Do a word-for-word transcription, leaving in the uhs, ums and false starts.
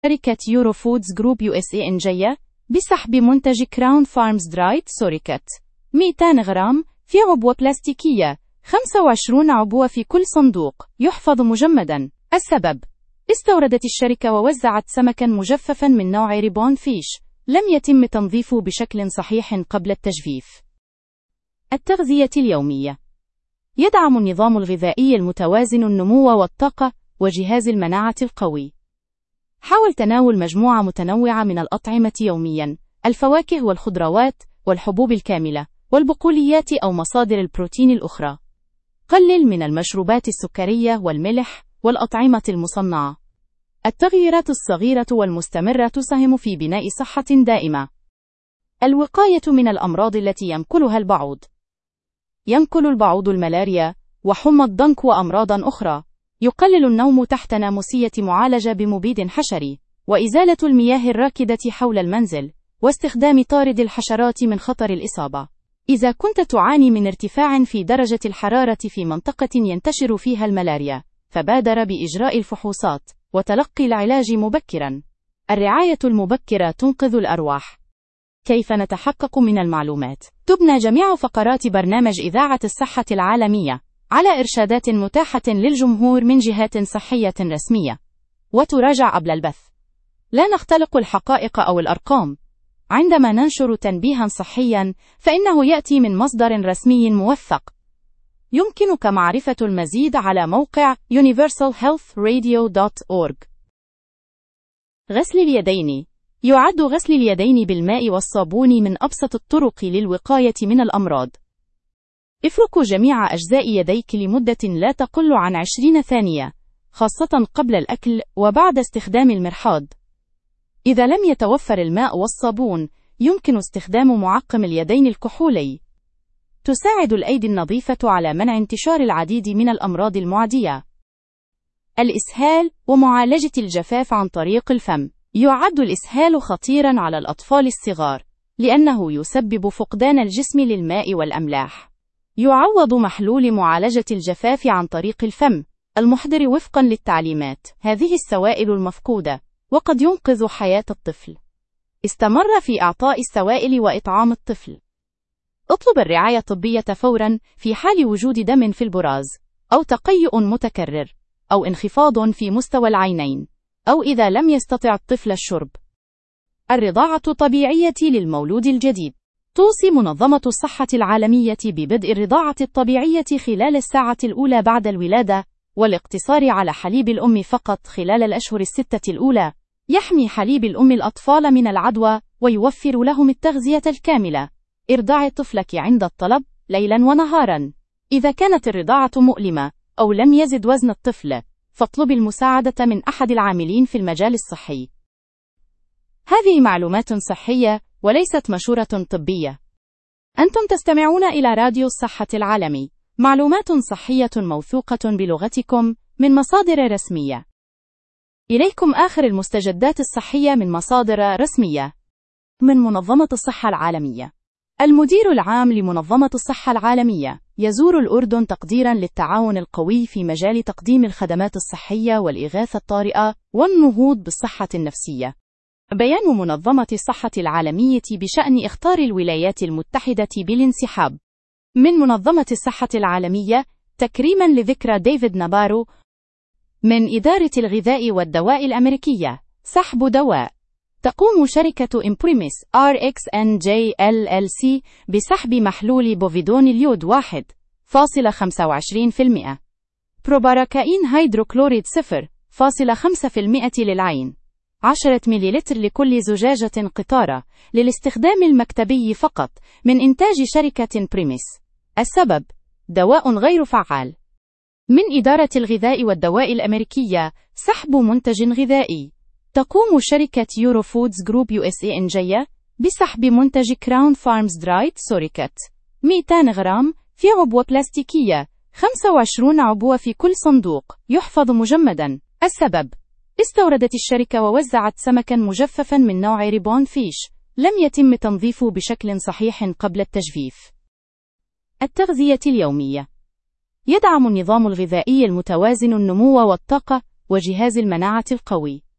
شركة يورو فودز جروب يو اس اي إنجية بسحب منتج كراون فارمز درايد سوريكت مئتين غرام في عبوة بلاستيكية، خمسة وعشرين عبوة في كل صندوق، يحفظ مجمداً. السبب: استوردت الشركة ووزعت سمكاً مجففاً من نوع ريبون فيش لم يتم تنظيفه بشكل صحيح قبل التجفيف. التغذية اليومية. يدعم النظام الغذائي المتوازن النمو والطاقة وجهاز المناعة القوي. حاول تناول مجموعة متنوعة من الأطعمة يومياً، الفواكه والخضروات والحبوب الكاملة والبقوليات أو مصادر البروتين الأخرى. قلل من المشروبات السكرية والملح والأطعمة المصنعة. التغييرات الصغيرة والمستمرة تساهم في بناء صحة دائمة. الوقاية من الأمراض التي ينقلها البعوض. ينقل البعوض الملاريا وحمى الضنك وأمراضاً أخرى. يقلل النوم تحت ناموسية معالجة بمبيد حشري، وإزالة المياه الراكدة حول المنزل، واستخدام طارد الحشرات من خطر الإصابة. إذا كنت تعاني من ارتفاع في درجة الحرارة في منطقة ينتشر فيها الملاريا، فبادر بإجراء الفحوصات وتلقي العلاج مبكراً. الرعاية المبكرة تنقذ الأرواح. كيف نتحقق من المعلومات؟ تبنى جميع فقرات برنامج إذاعة الصحة العالمية على إرشادات متاحة للجمهور من جهات صحية رسمية، وتراجع قبل البث. لا نختلق الحقائق أو الأرقام. عندما ننشر تنبيهاً صحياً فإنه يأتي من مصدر رسمي موثق. يمكنك معرفة المزيد على موقع يونيفرسال هيلث راديو دوت أورج. غسل اليدين. يعد غسل اليدين بالماء والصابون من أبسط الطرق للوقاية من الأمراض. افركوا جميع أجزاء يديك لمدة لا تقل عن عشرين ثانية، خاصة قبل الأكل وبعد استخدام المرحاض. إذا لم يتوفر الماء والصابون، يمكن استخدام معقم اليدين الكحولي. تساعد الأيدي النظيفة على منع انتشار العديد من الأمراض المعدية. الإسهال ومعالجة الجفاف عن طريق الفم. يعد الإسهال خطيراً على الأطفال الصغار، لأنه يسبب فقدان الجسم للماء والأملاح. يعوض محلول معالجة الجفاف عن طريق الفم المحضر وفقاً للتعليمات هذه السوائل المفقودة، وقد ينقذ حياة الطفل. استمر في إعطاء السوائل وإطعام الطفل. اطلب الرعاية الطبية فوراً في حال وجود دم في البراز، أو تقيؤ متكرر، أو انخفاض في مستوى العينين، أو إذا لم يستطع الطفل الشرب. الرضاعة الطبيعية للمولود الجديد. توصي منظمة الصحة العالمية ببدء الرضاعة الطبيعية خلال الساعة الأولى بعد الولادة، والاقتصار على حليب الأم فقط خلال الأشهر الستة الأولى. يحمي حليب الأم الأطفال من العدوى ويوفر لهم التغذية الكاملة. ارضعي طفلك عند الطلب ليلاً ونهاراً. إذا كانت الرضاعة مؤلمة أو لم يزد وزن الطفل، فاطلبي المساعدة من أحد العاملين في المجال الصحي. هذه معلومات صحية وليست مشورة طبية. أنتم تستمعون إلى راديو الصحة العالمي، معلومات صحية موثوقة بلغتكم من مصادر رسمية. إليكم آخر المستجدات الصحية من مصادر رسمية. من منظمة الصحة العالمية. المدير العام لمنظمة الصحة العالمية يزور الأردن تقديراً للتعاون القوي في مجال تقديم الخدمات الصحية والإغاثة الطارئة والنهوض بالصحة النفسية. بيان منظمة الصحة العالمية بشأن إخطار الولايات المتحدة بالانسحاب من منظمة الصحة العالمية تكريماً لذكرى ديفيد نابارو. من إدارة الغذاء والدواء الأمريكية، سحب دواء. تقوم شركة إمبريميس آر إكس إن جي إل إل سي بسحب محلول بوفيدون اليود واحد فاصلة خمسة وعشرين بالمئة بروباراكاين هيدروكلوريد صفر فاصلة خمسة بالمئة للعين، عشرة مليلتر لكل زجاجة قطارة، للاستخدام المكتبي فقط، من إنتاج شركة إمبريميس. السبب: دواء غير فعال. من إدارة الغذاء والدواء الأمريكية، سحب منتج غذائي. تقوم شركة يورو فودز جروب يو اس اي إنجية بسحب منتج كراون فارمز درايد سوريكت مئتين غرام في عبوة بلاستيكية، خمسة وعشرين عبوة في كل صندوق، يحفظ مجمداً. السبب: استوردت الشركة ووزعت سمكاً مجففاً من نوع ريبون فيش لم يتم تنظيفه بشكل صحيح قبل التجفيف. التغذية اليومية. يدعم النظام الغذائي المتوازن النمو والطاقة وجهاز المناعة القوي.